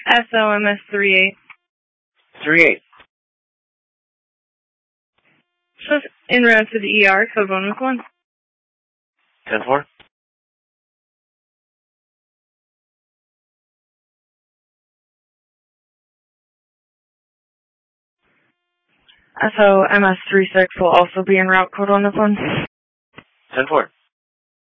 SOMS 38. 38. So en route to the ER, code bonus 1. 10-4. SOMS 36 will also be en route, code bonus 1. 10-4.